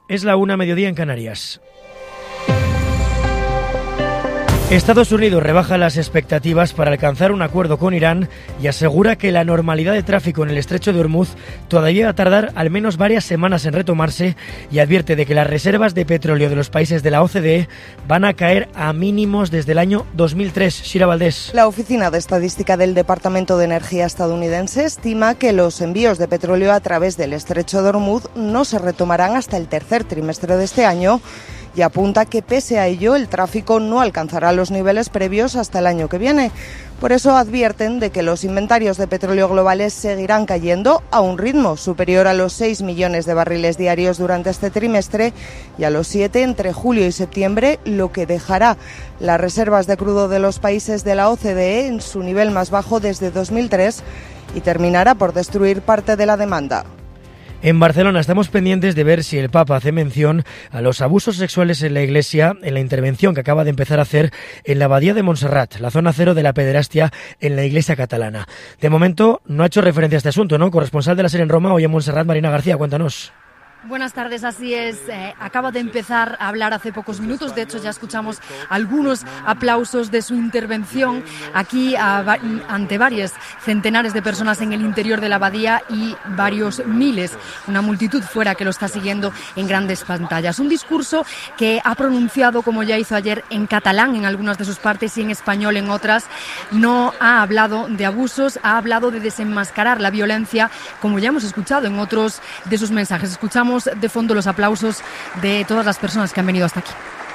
Es la 1:00, mediodía en Canarias. Estados Unidos rebaja las expectativas para alcanzar un acuerdo con Irán y asegura que la normalidad de tráfico en el estrecho de Hormuz todavía va a tardar al menos varias semanas en retomarse y advierte de que las reservas de petróleo de los países de la OCDE van a caer a mínimos desde el año 2003. Shira Valdés. La Oficina de Estadística del Departamento de Energía estadounidense estima que los envíos de petróleo a través del estrecho de Hormuz no se retomarán hasta el tercer trimestre de este año, y apunta que pese a ello el tráfico no alcanzará los niveles previos hasta el año que viene. Por eso advierten de que los inventarios de petróleo globales seguirán cayendo a un ritmo superior a los 6 millones de barriles diarios durante este trimestre y a los 7 entre julio y septiembre, lo que dejará las reservas de crudo de los países de la OCDE en su nivel más bajo desde 2003 y terminará por destruir parte de la demanda. En Barcelona estamos pendientes de ver si el Papa hace mención a los abusos sexuales en la Iglesia en la intervención que acaba de empezar a hacer en la Abadía de Montserrat, la zona cero de la pederastia en la Iglesia catalana. De momento no ha hecho referencia a este asunto, ¿no? Corresponsal de la SER en Roma, hoy en Montserrat, Marina García, cuéntanos. Buenas tardes, así es. Acaba de empezar a hablar hace pocos minutos. De hecho, ya escuchamos algunos aplausos de su intervención aquí ante varios centenares de personas en el interior de la abadía y varios miles, una multitud fuera que lo está siguiendo en grandes pantallas. Un discurso que ha pronunciado, como ya hizo ayer, en catalán en algunas de sus partes y en español en otras. No ha hablado de abusos, ha hablado de desenmascarar la violencia, como ya hemos escuchado en otros de sus mensajes. Escuchamos de fondo los aplausos de todas las personas que han venido hasta aquí.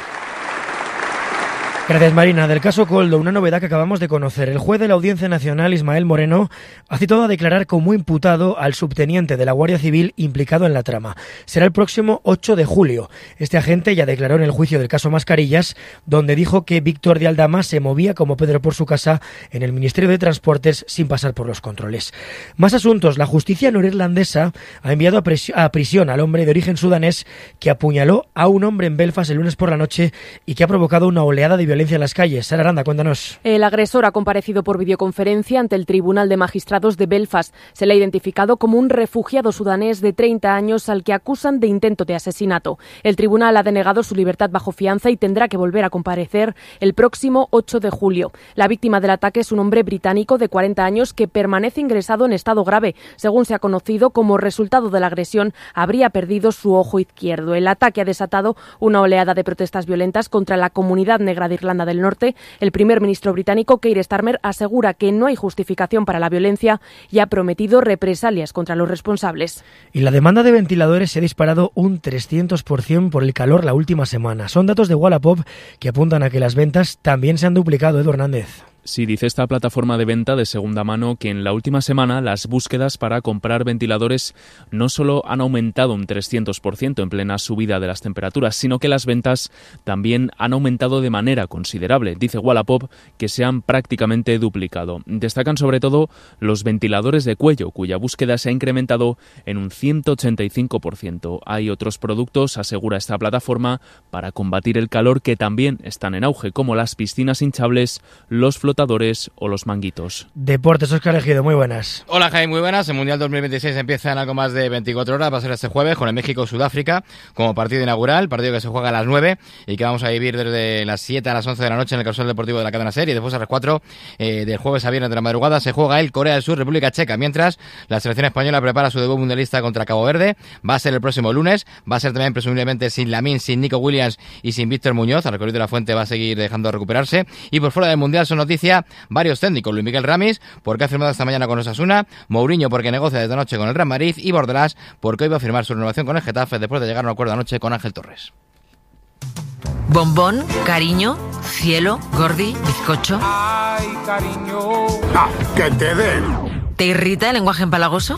Gracias, Marina. Del caso Koldo, una novedad que acabamos de conocer. El juez de la Audiencia Nacional, Ismael Moreno, ha citado a declarar como imputado al subteniente de la Guardia Civil implicado en la trama. Será el próximo 8 de julio. Este agente ya declaró en el juicio del caso Mascarillas, donde dijo que Víctor de Aldama se movía como Pedro por su casa en el Ministerio de Transportes sin pasar por los controles. Más asuntos. La justicia norirlandesa ha enviado a prisión al hombre de origen sudanés que apuñaló a un hombre en Belfast el lunes por la noche y que ha provocado una oleada de violencia en las calles. Sara Aranda, cuéntanos. El agresor ha comparecido por videoconferencia ante el Tribunal de Magistrados de Belfast. Se le ha identificado como un refugiado sudanés de 30 años al que acusan de intento de asesinato. El tribunal ha denegado su libertad bajo fianza y tendrá que volver a comparecer el próximo 8 de julio. La víctima del ataque es un hombre británico de 40 años que permanece ingresado en estado grave. Según se ha conocido, como resultado de la agresión, habría perdido su ojo izquierdo. El ataque ha desatado una oleada de protestas violentas contra la comunidad negra de Irlanda del Norte. El primer ministro británico, Keir Starmer, asegura que no hay justificación para la violencia y ha prometido represalias contra los responsables. Y la demanda de ventiladores se ha disparado un 300% por el calor la última semana. Son datos de Wallapop que apuntan a que las ventas también se han duplicado. Edu Hernández. Sí, dice esta plataforma de venta de segunda mano que en la última semana las búsquedas para comprar ventiladores no solo han aumentado un 300% en plena subida de las temperaturas, sino que las ventas también han aumentado de manera considerable. Dice Wallapop que se han prácticamente duplicado. Destacan sobre todo los ventiladores de cuello, cuya búsqueda se ha incrementado en un 185%. Hay otros productos, asegura esta plataforma, para combatir el calor que también están en auge, como las piscinas hinchables, los flotadores o los manguitos. Deportes, Óscar Ejido, muy buenas. Hola, Jaime, muy buenas. El Mundial 2026 empieza en algo más de 24 horas. Va a ser este jueves con el México-Sudáfrica como partido inaugural, partido que se juega a las 9 y que vamos a vivir desde las 7 a las 11 de la noche en el Causal Deportivo de la cadena SER, y después a las 4 del jueves a viernes de la madrugada se juega el Corea del Sur, República Checa, mientras la selección española prepara su debut mundialista contra Cabo Verde. Va a ser el próximo lunes, va a ser también presumiblemente sin Lamine, sin Nico Williams y sin Víctor Muñoz. Al recorrido de la Fuente va a seguir dejando recuperarse. Y por fuera del Mundial son noticias varios técnicos: Luis Miguel Ramis, porque ha firmado esta mañana con Osasuna; Mourinho, porque negocia desde anoche con el Real Madrid; y Bordalás, porque hoy va a firmar su renovación con el Getafe después de llegar a un acuerdo anoche con Ángel Torres. Bombón, cariño, cielo, gordi, bizcocho. Ay, cariño. Ah, que te den. ¿Te irrita el lenguaje empalagoso?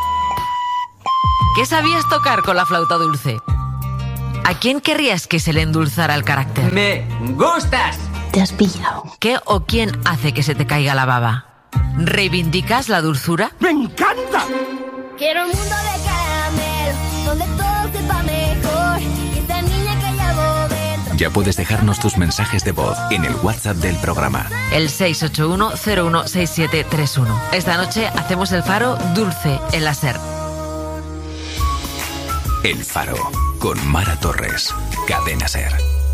¿Qué sabías tocar con la flauta dulce? ¿A quién querrías que se le endulzara el carácter? ¡Me gustas! ¿Te has pillado? ¿Qué o quién hace que se te caiga la baba? ¿Reivindicas la dulzura? ¡Me encanta! Quiero un mundo de caramelo, donde todo sepa mejor, y esta niña que llevo dentro. Ya puedes dejarnos tus mensajes de voz en el WhatsApp del programa. El 681-016731. Esta noche hacemos el Faro dulce en la SER. El Faro. con Mara Torres. Cadena SER.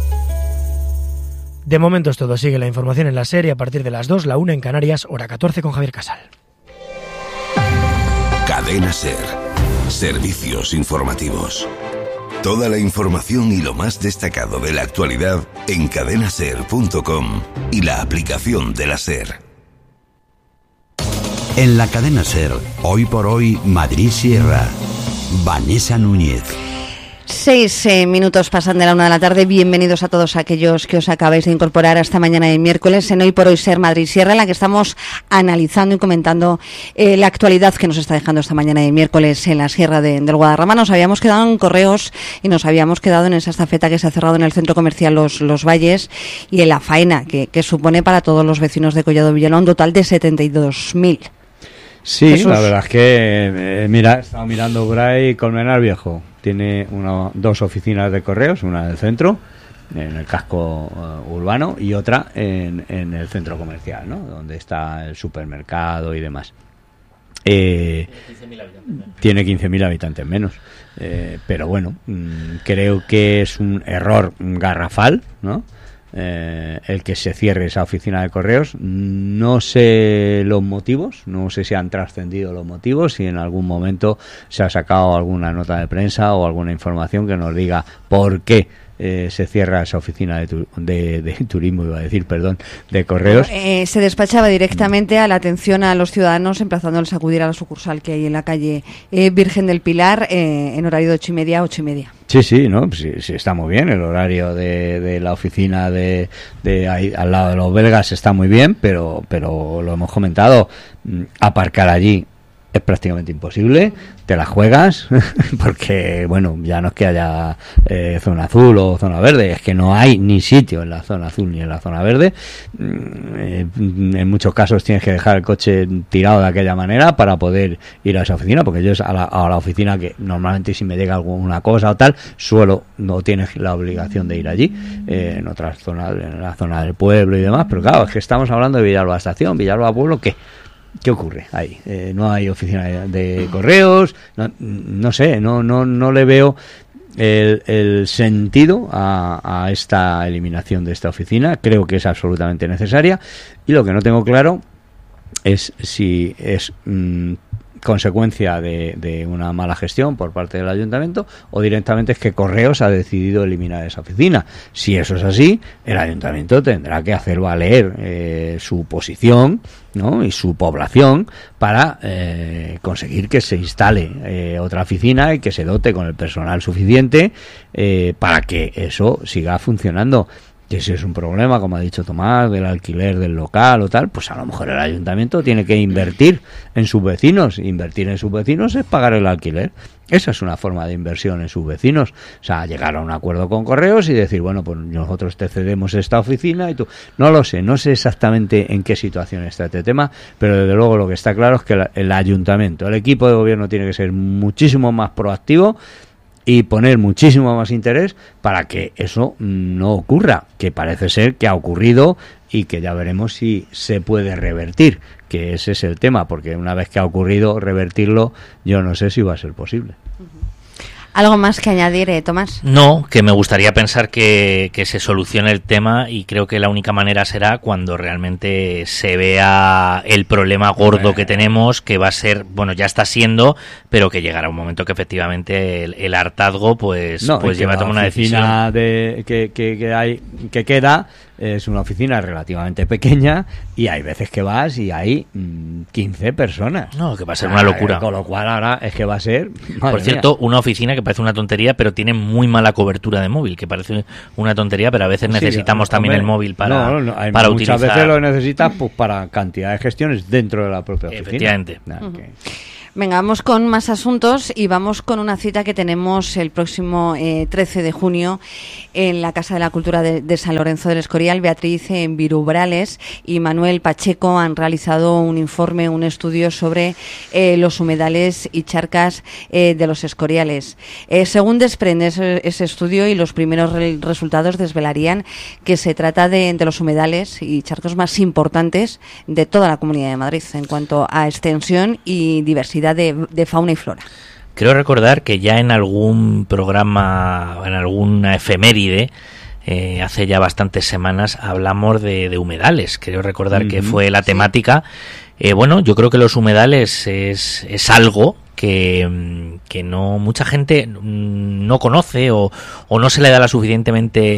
De momento es todo. Sigue la información en la SER y a partir de las 2, la 1 en Canarias, hora 14 con Javier Casal. Cadena SER. Servicios informativos. Toda la información y lo más destacado de la actualidad en cadenaser.com y la aplicación de la SER. En la cadena SER, hoy por hoy, Madrid Sierra. Vanessa Núñez. 6 minutos pasan de la 1 de la tarde. Bienvenidos a todos aquellos que os acabáis de incorporar a esta mañana de miércoles en Hoy por Hoy SER Madrid Sierra, en la que estamos analizando y comentando la actualidad que nos está dejando esta mañana de miércoles en la Sierra del Guadarrama. Nos habíamos quedado en Correos y nos habíamos quedado en esa estafeta que se ha cerrado en el centro comercial Los Valles y en la faena que supone para todos los vecinos de Collado Villalba un total de 72.000. Sí, Jesús. La verdad es que, mira, he estado mirando por ahí. Colmenar Viejo tiene dos oficinas de correos, una del centro, en el casco urbano, y otra en el centro comercial, ¿no? Donde está el supermercado y demás. Tiene 15.000 habitantes menos. Pero bueno, creo que es un error garrafal, ¿no? El que se cierre esa oficina de correos. No sé los motivos, no sé si han trascendido los motivos, si en algún momento se ha sacado alguna nota de prensa o alguna información que nos diga por qué se cierra esa oficina de turismo, iba a decir, perdón, de correos. Se despachaba directamente a la atención a los ciudadanos, emplazándoles a acudir a la sucursal que hay en la calle Virgen del Pilar en horario de 8:30 a 8:30. Sí, ¿no? Pues sí, está muy bien. El horario de la oficina de ahí al lado de los belgas está muy bien, pero lo hemos comentado, aparcar allí es prácticamente imposible. Te la juegas porque, bueno, ya no es que haya zona azul o zona verde, es que no hay ni sitio en la zona azul ni en la zona verde. En muchos casos tienes que dejar el coche tirado de aquella manera para poder ir a esa oficina, porque yo a la oficina, que normalmente si me llega alguna cosa o tal, no tienes la obligación de ir allí, en otras zonas, en la zona del pueblo y demás, pero claro, es que estamos hablando de Villalba Estación, Villalba Pueblo, ¿Qué ocurre ahí? No hay oficina de correos, no sé, no le veo el sentido a esta eliminación de esta oficina. Creo que es absolutamente necesaria, y lo que no tengo claro es si es consecuencia de una mala gestión por parte del ayuntamiento, o directamente es que Correos ha decidido eliminar esa oficina. Si eso es así, el ayuntamiento tendrá que hacer valer su posición, ¿no? Y su población para conseguir que se instale otra oficina y que se dote con el personal suficiente para que eso siga funcionando. Que si es un problema, como ha dicho Tomás, del alquiler del local o tal, pues a lo mejor el ayuntamiento tiene que invertir en sus vecinos. Invertir en sus vecinos es pagar el alquiler. Esa es una forma de inversión en sus vecinos. O sea, llegar a un acuerdo con Correos y decir, bueno, pues nosotros te cedemos esta oficina y tú... No lo sé, no sé exactamente en qué situación está este tema, pero desde luego lo que está claro es que el ayuntamiento, el equipo de gobierno tiene que ser muchísimo más proactivo y poner muchísimo más interés para que eso no ocurra, que parece ser que ha ocurrido y que ya veremos si se puede revertir, que ese es el tema, porque una vez que ha ocurrido, revertirlo, yo no sé si va a ser posible. ¿Algo más que añadir, Tomás? No, que me gustaría pensar que se solucione el tema, y creo que la única manera será cuando realmente se vea el problema gordo que tenemos, que va a ser, bueno, ya está siendo, pero que llegará un momento que efectivamente el hartazgo pues lleva a tomar una decisión. La oficina que queda es una oficina relativamente pequeña, y hay veces que vas y hay 15 personas. No, que va a ser una locura. Con lo cual ahora es que va a ser... Por cierto, una oficina que parece una tontería, pero tiene muy mala cobertura de móvil, que parece una tontería, pero a veces necesitamos también el móvil para utilizar. Muchas veces lo necesitas pues para cantidad de gestiones dentro de la propia oficina. Efectivamente. Venga, vamos con más asuntos y vamos con una cita que tenemos el próximo 13 de junio en la Casa de la Cultura de San Lorenzo del Escorial. Beatriz Virubrales y Manuel Pacheco han realizado un informe, un estudio sobre los humedales y charcas de los Escoriales. Según desprende ese estudio, y los primeros resultados desvelarían que se trata de los humedales y charcos más importantes de toda la Comunidad de Madrid en cuanto a extensión y diversidad de fauna y flora. Creo recordar que ya en algún programa, en alguna efeméride, hace ya bastantes semanas hablamos de humedales. Creo recordar que fue la temática. Bueno, yo creo que los humedales es algo que no mucha gente no conoce o no se le da la suficientemente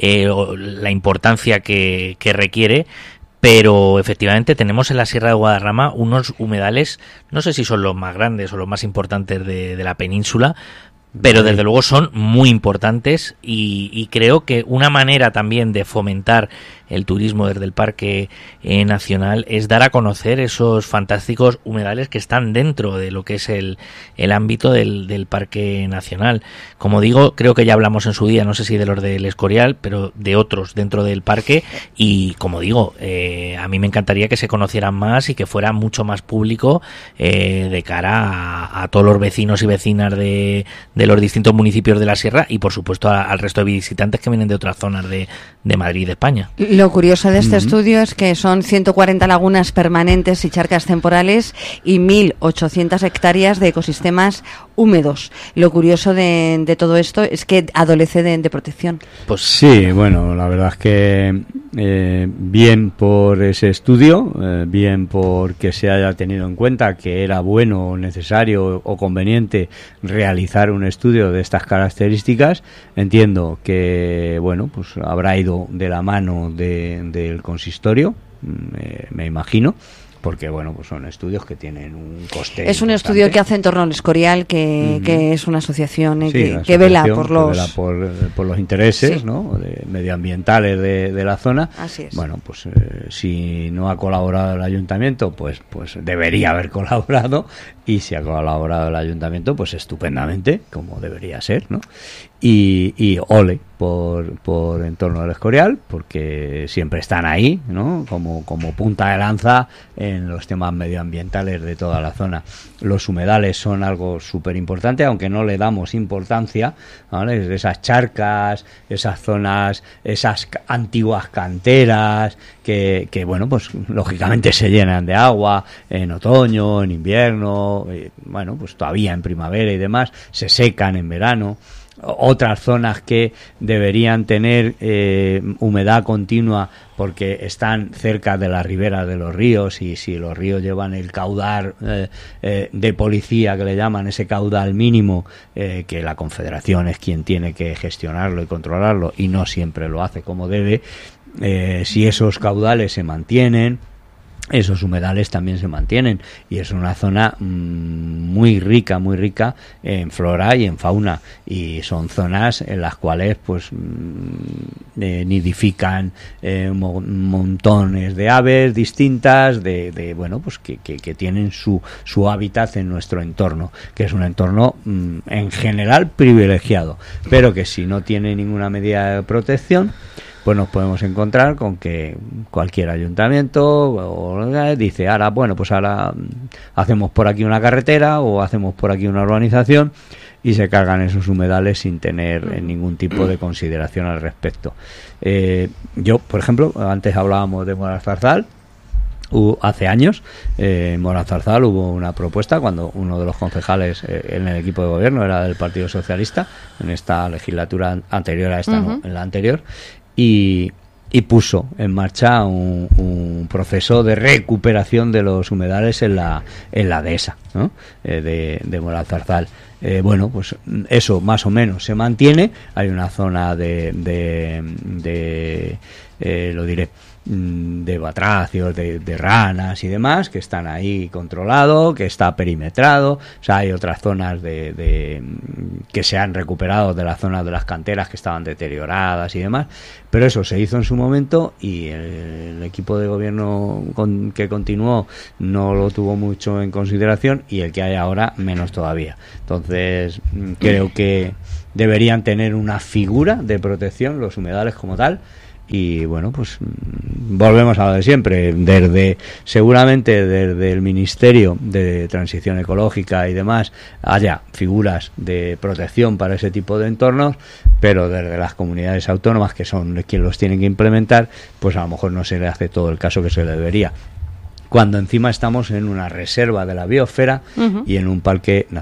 la importancia que requiere. Pero efectivamente tenemos en la Sierra de Guadarrama unos humedales, no sé si son los más grandes o los más importantes de la península, pero desde luego son muy importantes y creo que una manera también de fomentar el turismo desde el Parque Nacional es dar a conocer esos fantásticos humedales que están dentro de lo que es el ámbito del Parque Nacional. Como digo, creo que ya hablamos en su día, no sé si de los del Escorial, pero de otros dentro del parque, y como digo, a mí me encantaría que se conocieran más y que fuera mucho más público de cara a todos los vecinos y vecinas de los distintos municipios de la Sierra y por supuesto al resto de visitantes que vienen de otras zonas de Madrid y de España. Lo curioso de este estudio es que son 140 lagunas permanentes y charcas temporales y 1.800 hectáreas de ecosistemas húmedos. Lo curioso de todo esto es que adolece de protección. Pues sí, bueno, la verdad es que bien por ese estudio, bien porque se haya tenido en cuenta que era bueno, necesario o conveniente realizar un estudio de estas características. Entiendo que, bueno, pues habrá ido de la mano del consistorio, me imagino, porque bueno, pues son estudios que tienen un coste. Es un estudio que hace en torno al Escorial, que es una asociación que vela por los intereses, sí, ¿no?, medioambientales de la zona. Así es. Bueno, pues si no ha colaborado el ayuntamiento, pues debería haber colaborado, y si ha colaborado el ayuntamiento, pues estupendamente, como debería ser, ¿no? Y ole por Entorno del Escorial, porque siempre están ahí, ¿no?, como punta de lanza en los temas medioambientales de toda la zona. Los humedales son algo súper importante, aunque no le damos importancia, ¿vale? Esas charcas, esas zonas, esas antiguas canteras que bueno, pues lógicamente se llenan de agua en otoño, en invierno, bueno, pues todavía en primavera y demás, se secan en verano. Otras zonas que deberían tener humedad continua porque están cerca de las riberas de los ríos, y si los ríos llevan el caudal de policía, que le llaman, ese caudal mínimo, que la Confederación es quien tiene que gestionarlo y controlarlo, y no siempre lo hace como debe, si esos caudales se mantienen, esos humedales también se mantienen, y es una zona muy rica en flora y en fauna, y son zonas en las cuales pues nidifican montones de aves distintas, bueno, pues que tienen su hábitat en nuestro entorno, que es un entorno en general privilegiado, pero que si no tiene ninguna medida de protección, pues nos podemos encontrar con que cualquier ayuntamiento dice, ahora hacemos por aquí una carretera o hacemos por aquí una urbanización, y se cargan esos humedales sin tener ningún tipo de consideración al respecto. Yo, por ejemplo, antes hablábamos de Moralzarzal. Hace años en Moralzarzal hubo una propuesta, cuando uno de los concejales en el equipo de gobierno era del Partido Socialista, en esta legislatura anterior a esta, no, en la anterior, y puso en marcha un proceso de recuperación de los humedales en la dehesa, ¿no?, de Moralzarzal. Bueno, pues eso más o menos se mantiene. Hay una zona de batracios, de ranas y demás, que están ahí controlado, que está perimetrado. O sea, hay otras zonas que se han recuperado de las zonas de las canteras que estaban deterioradas y demás, pero eso se hizo en su momento, y el equipo de gobierno que continuó no lo tuvo mucho en consideración, y el que hay ahora menos todavía. Entonces creo que deberían tener una figura de protección los humedales como tal. Y bueno, pues volvemos a lo de siempre, seguramente desde el Ministerio de Transición Ecológica y demás haya figuras de protección para ese tipo de entornos, pero desde las comunidades autónomas, que son quienes los tienen que implementar, pues a lo mejor no se le hace todo el caso que se le debería, cuando encima estamos en una reserva de la biosfera y en un parque nacional.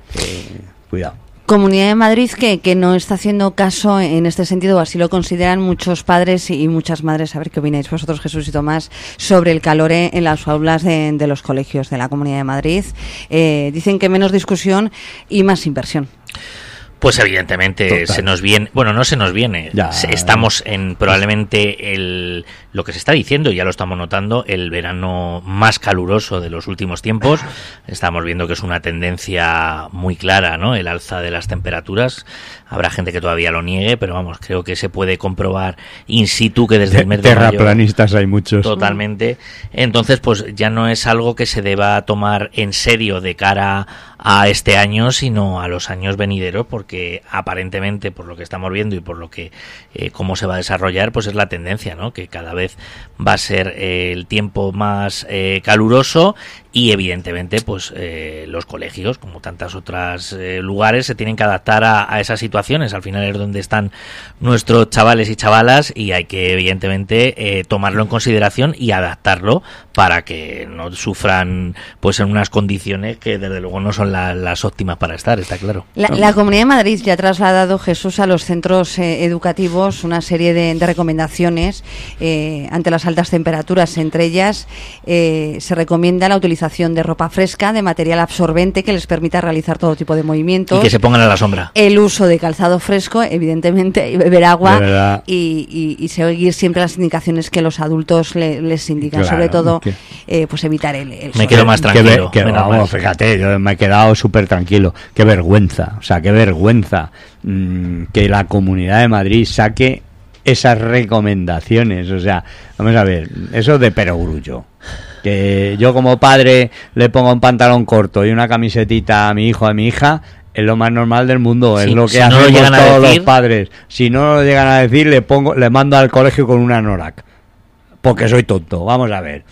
Cuidado. Comunidad de Madrid que no está haciendo caso en este sentido, o así lo consideran muchos padres y muchas madres. A ver qué opináis vosotros, Jesús y Tomás, sobre el calor en las aulas de los colegios de la Comunidad de Madrid. Dicen que menos discusión y más inversión. Pues evidentemente Total. se nos viene, bueno, no se nos viene, Ya. estamos en probablemente lo que se está diciendo, ya lo estamos notando, el verano más caluroso de los últimos tiempos. Estamos viendo que es una tendencia muy clara, ¿no? El alza de las temperaturas. Habrá gente que todavía lo niegue, pero vamos, creo que se puede comprobar in situ que desde el mes de mayo... Terraplanistas hay muchos. Totalmente. Entonces, pues ya no es algo que se deba tomar en serio de cara a este año, sino a los años venideros, porque aparentemente, por lo que estamos viendo y por lo que cómo se va a desarrollar, pues es la tendencia, ¿no? Que cada vez va a ser el tiempo más caluroso y evidentemente, pues los colegios, como tantas otras lugares, se tienen que adaptar a esas situaciones. Al final es donde están nuestros chavales y chavalas y hay que evidentemente tomarlo en consideración y adaptarlo para que no sufran pues en unas condiciones que desde luego no son las óptimas para estar, está claro. La Comunidad de Madrid ya ha trasladado, Jesús, a los centros educativos una serie de recomendaciones ante las altas temperaturas. Entre ellas se recomienda la utilización de ropa fresca, de material absorbente que les permita realizar todo tipo de movimientos. Y que se pongan a la sombra. El uso de calzado fresco, evidentemente, y beber agua y seguir siempre las indicaciones que los adultos les indican. Claro, sobre todo, pues evitar el Me quedo más tranquilo. Vamos, fíjate, yo me he quedado súper tranquilo. Qué vergüenza, o sea, qué vergüenza que la Comunidad de Madrid saque esas recomendaciones. O sea, vamos a ver, eso de perogrullo. Que yo como padre le ponga un pantalón corto y una camisetita a mi hijo, a mi hija, es lo más normal del mundo, Sí, es lo que si no hacemos lo llegan a todos decir... los padres. Si no lo llegan a decir, le mando al colegio con una anorak. Porque soy tonto, vamos a ver.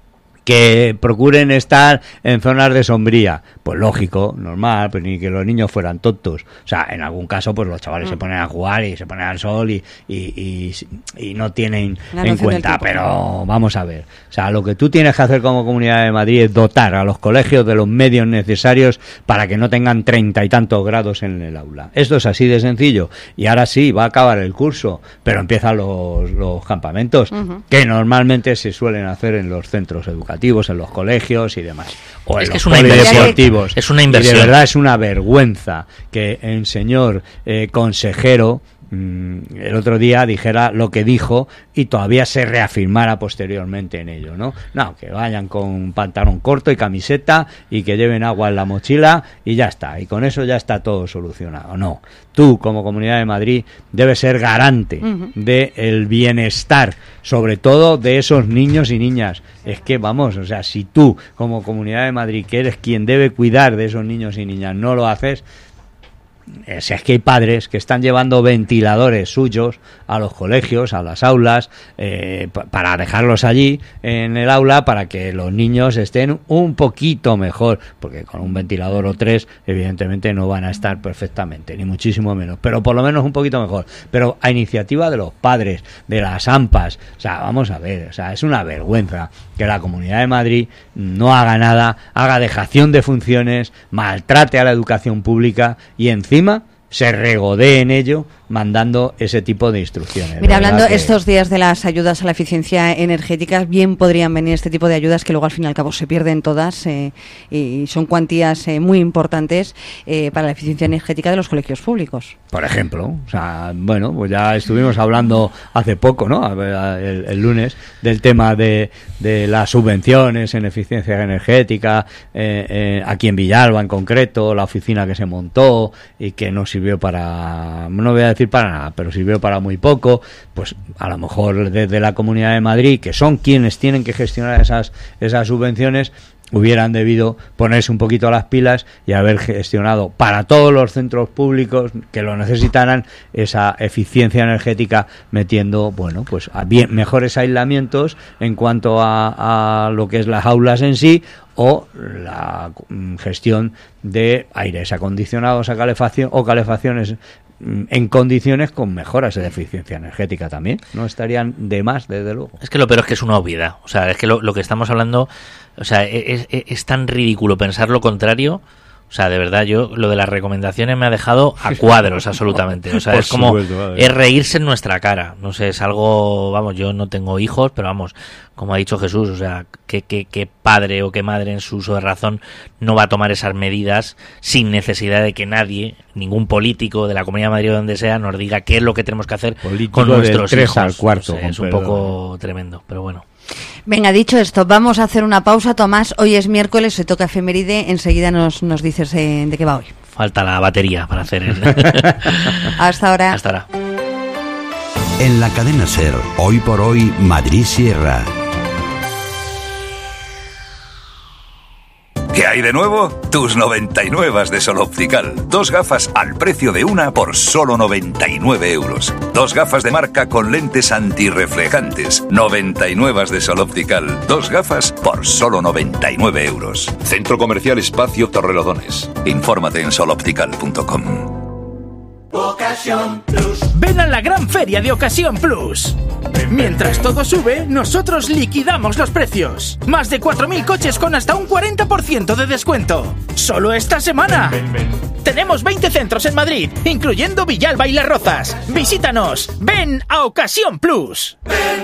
Que procuren estar en zonas de sombría, pues lógico, normal, pues ni que los niños fueran tontos. O sea, en algún caso, pues los chavales se ponen a jugar y se ponen al sol y no tienen en cuenta, pero vamos a ver. O sea, lo que tú tienes que hacer como Comunidad de Madrid es dotar a los colegios de los medios necesarios para que no tengan 30 y tantos grados en el aula. Esto es así de sencillo. Y ahora sí, va a acabar el curso, pero empiezan los campamentos, que normalmente se suelen hacer en los centros educativos, en los colegios y demás, o es en que los es una inversión, polideportivos. es una inversión. Y de verdad es una vergüenza que el señor consejero el otro día dijera lo que dijo y todavía se reafirmara posteriormente en ello, ¿no? No, que vayan con pantalón corto y camiseta y que lleven agua en la mochila y ya está, y con eso ya está todo solucionado. No, tú como Comunidad de Madrid debes ser garante del bienestar, sobre todo de esos niños y niñas. Es que vamos, o sea, si tú como Comunidad de Madrid, que eres quien debe cuidar de esos niños y niñas, no lo haces, si es que hay padres que están llevando ventiladores suyos a los colegios, a las aulas, para dejarlos allí en el aula para que los niños estén un poquito mejor, porque con un ventilador o tres evidentemente no van a estar perfectamente, ni muchísimo menos, pero por lo menos un poquito mejor, pero a iniciativa de los padres, de las AMPAs. O sea, vamos a ver, o sea, es una vergüenza que la Comunidad de Madrid no haga nada, haga dejación de funciones, maltrate a la educación pública y encima se regodee en ello mandando ese tipo de instrucciones. Mira, hablando estos días de las ayudas a la eficiencia energética, bien podrían venir este tipo de ayudas que luego al fin y al cabo se pierden todas y son cuantías muy importantes para la eficiencia energética de los colegios públicos. Por ejemplo, o sea, bueno, pues ya estuvimos hablando hace poco, ¿no? El lunes, del tema de las subvenciones en eficiencia energética, aquí en Villalba en concreto, la oficina que se montó y que no sirvió para, no voy a decir para nada, pero sirvió para muy poco. Pues a lo mejor desde la Comunidad de Madrid, que son quienes tienen que gestionar esas subvenciones, hubieran debido ponerse un poquito a las pilas y haber gestionado para todos los centros públicos que lo necesitaran esa eficiencia energética, metiendo, bueno, pues mejores aislamientos en cuanto a lo que es las aulas en sí, o la gestión de aires acondicionados a calefacción o calefacciones en condiciones con mejoras de eficiencia energética también. No estarían de más, desde luego. Es que lo peor es que es una obviedad. O sea, es que lo que estamos hablando, o sea, es tan ridículo pensar lo contrario O sea, de verdad, yo lo de las recomendaciones me ha dejado a cuadros absolutamente. O sea, Por es como, supuesto, es reírse en nuestra cara. No sé, es algo, vamos, yo no tengo hijos, pero vamos, como ha dicho Jesús, o sea, qué padre o qué madre en su uso de razón no va a tomar esas medidas sin necesidad de que nadie, ningún político de la Comunidad de Madrid o donde sea, nos diga qué es lo que tenemos que hacer político con nuestros del 3 hijos. al cuarto, No sé, es un poco tremendo, pero bueno. Venga, dicho esto, vamos a hacer una pausa. Tomás, hoy es miércoles, se toca efeméride. Enseguida nos dices de qué va hoy. Falta la batería para hacer el... Hasta ahora. Hasta ahora. En la cadena SER, hoy por hoy, Madrid Sierra. ¿Qué hay de nuevo? Tus 99 de Sol Optical. 2 gafas al precio de una por solo 99 euros. 2 gafas de marca con lentes antirreflejantes. 99 de Sol Optical. 2 gafas por solo 99 euros. Centro Comercial Espacio Torrelodones. Infórmate en soloptical.com. Ocasión Plus. Ven a la gran feria de Ocasión Plus. Mientras todo sube, nosotros liquidamos los precios. Más de 4.000 coches con hasta un 40% de descuento. Solo esta semana. Tenemos 20 centros en Madrid, incluyendo Villalba y Las Rozas. Visítanos. Ven a Ocasión Plus.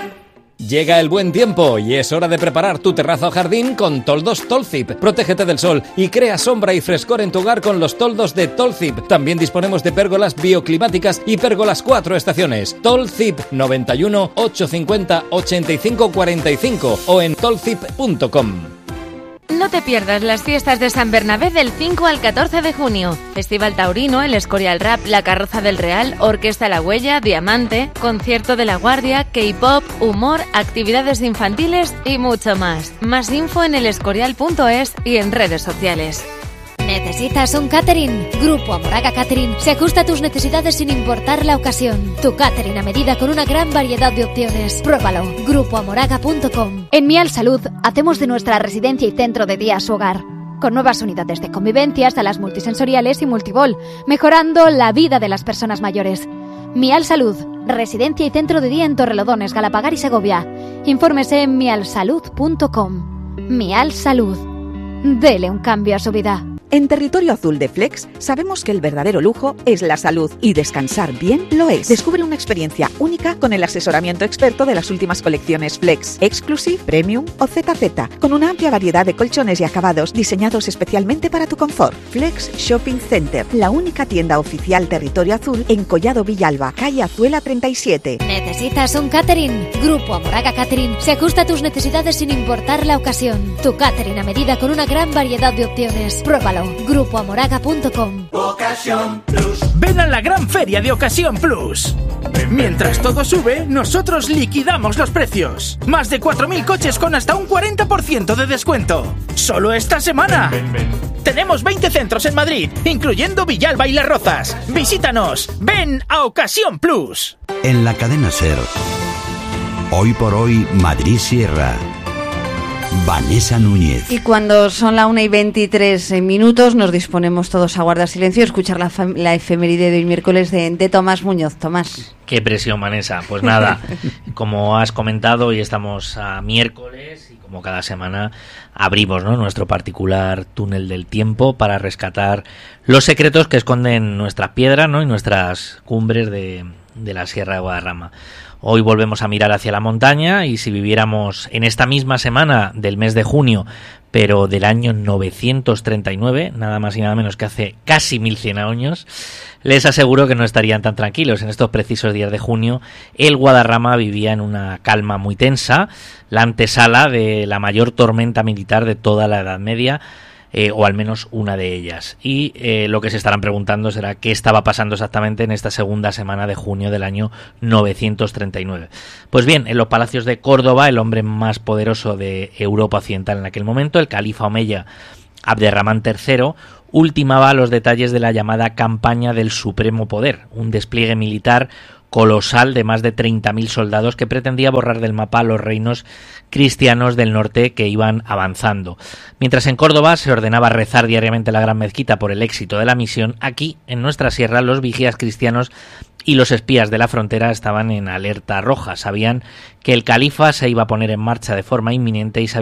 Llega el buen tiempo y es hora de preparar tu terraza o jardín con toldos Tolzip. Protégete del sol y crea sombra y frescor en tu hogar con los toldos de Tolzip. También disponemos de pérgolas bioclimáticas y pérgolas 4 estaciones. Tolzip 91 850 85 45 o en tolzip.com. No te pierdas las fiestas de San Bernabé del 5 al 14 de junio. Festival taurino, el Escorial Rap, la Carroza del Real, Orquesta La Huella, Diamante, concierto de La Guardia, K-pop, humor, actividades infantiles y mucho más. Más info en elescorial.es y en redes sociales. ¿Necesitas un catering? Grupo Amoraga Catering se ajusta a tus necesidades sin importar la ocasión. Tu catering a medida con una gran variedad de opciones. Pruébalo. grupoamoraga.com. En Mial Salud hacemos de nuestra residencia y centro de día su hogar, con nuevas unidades de convivencia, salas multisensoriales y multibol, mejorando la vida de las personas mayores. Mial Salud, residencia y centro de día en Torrelodones, Galapagar y Segovia. Infórmese en mialsalud.com. Mial Salud. Dele un cambio a su vida. En Territorio Azul de Flex sabemos que el verdadero lujo es la salud y descansar bien lo es. Descubre una experiencia única con el asesoramiento experto de las últimas colecciones Flex, Exclusive, Premium o ZZ, con una amplia variedad de colchones y acabados diseñados especialmente para tu confort. Flex Shopping Center, la única tienda oficial Territorio Azul en Collado Villalba, calle Azuela 37. ¿Necesitas un catering? Grupo Amoraga Catering se ajusta a tus necesidades sin importar la ocasión. Tu catering a medida con una gran variedad de opciones. Pruébalo. grupoamoraga.com. Ocasión Plus. Ven a la gran feria de Ocasión Plus. Mientras todo sube, nosotros liquidamos los precios. Más de 4.000 coches con hasta un 40% de descuento. Solo esta semana. Tenemos 20 centros en Madrid, incluyendo Villalba y Las Rozas. Visítanos. Ven a Ocasión Plus. En la cadena SER, hoy por hoy, Madrid Sierra. Vanessa Núñez. Y cuando son la 1:23 nos disponemos todos a guardar silencio y escuchar la efeméride de hoy miércoles de Tomás Muñoz. Tomás. Qué presión, Vanessa. Pues nada, como has comentado, hoy estamos a miércoles y como cada semana abrimos, ¿no?, nuestro particular túnel del tiempo para rescatar los secretos que esconden nuestras piedras, ¿no?, y nuestras cumbres de la Sierra de Guadarrama. Hoy volvemos a mirar hacia la montaña y si viviéramos en esta misma semana del mes de junio, pero del año 939, nada más y nada menos que hace casi 1100 años, les aseguro que no estarían tan tranquilos. En estos precisos días de junio, el Guadarrama vivía en una calma muy tensa, la antesala de la mayor tormenta militar de toda la Edad Media, o al menos una de ellas. Y lo que se estarán preguntando será qué estaba pasando exactamente en esta segunda semana de junio del año 939. Pues bien, en los palacios de Córdoba, el hombre más poderoso de Europa occidental en aquel momento, el califa omeya Abderramán III, ultimaba los detalles de la llamada Campaña del Supremo Poder, un despliegue militar colosal de más de 30.000 soldados que pretendía borrar del mapa a los reinos cristianos del norte que iban avanzando. Mientras en Córdoba se ordenaba rezar diariamente la Gran Mezquita por el éxito de la misión, aquí, en nuestra sierra, los vigías cristianos y los espías de la frontera estaban en alerta roja. Sabían que el califa se iba a poner en marcha de forma inminente y sabían